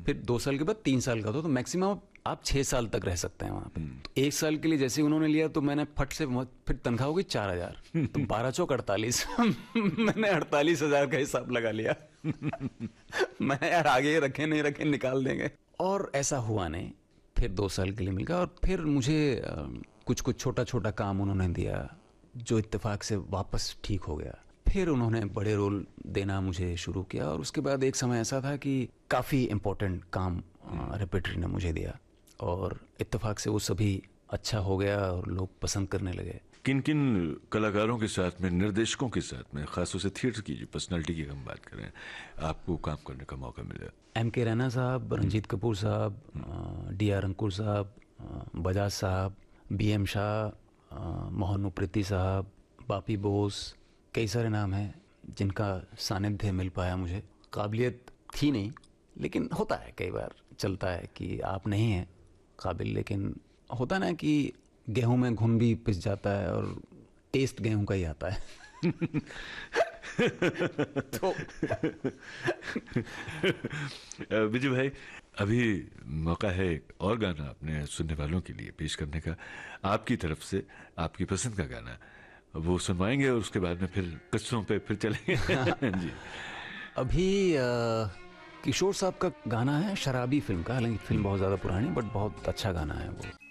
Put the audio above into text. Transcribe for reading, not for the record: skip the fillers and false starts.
फिर 2 साल के बाद 3 साल का था, तो मैक्सिमम आप 6 साल तक रह सकते हैं वहाँ पे। तो 1 साल के लिए जैसे ही उन्होंने लिया तो मैंने फट से, फिर तनख्वाह हो गई 4000, तो 12 चौक 48 मैंने 48,000 का हिसाब लगा लिया। मैंने यार आगे रखे नहीं रखे निकाल देंगे, और ऐसा हुआ नहीं। फिर 2 साल के लिए मिल गया, और फिर मुझे कुछ कुछ छोटा छोटा काम उन्होंने दिया जो इत्तेफाक से वापस ठीक हो गया। फिर उन्होंने बड़े रोल देना मुझे शुरू किया, और उसके बाद एक समय ऐसा था कि काफ़ी इम्पोर्टेंट काम रेपर्टरी ने मुझे दिया, और इत्तेफाक से वो सभी अच्छा हो गया और लोग पसंद करने लगे। किन किन कलाकारों के साथ में, निर्देशकों के साथ में, खासतौर से थिएटर की जो पर्सनालिटी की हम बात करें, आपको काम करने का मौका मिला? M.K. रैना साहब, रंजीत कपूर साहब, D.R. अंकुर साहब, बजाज साहब, B.M. शाह, मोहन उप्रेती साहब, बापी बोस, कई सारे नाम हैं जिनका सानिध्य मिल पाया मुझे। काबिलियत थी नहीं, लेकिन होता है कई बार, चलता है कि आप नहीं हैं काबिल, लेकिन होता ना कि गेहूं में घुन भी पिस जाता है और टेस्ट गेहूं का ही आता है। तो विजय भाई, अभी मौका है एक और गाना अपने सुनने वालों के लिए पेश करने का, आपकी तरफ से, आपकी पसंद का गाना वो सुनवाएंगे, और उसके बाद में फिर किस्सों पे फिर चलेंगे। जी, अभी किशोर साहब का गाना है शराबी फिल्म का, हालांकि फिल्म बहुत ज़्यादा पुरानी, बट बहुत अच्छा गाना है वो।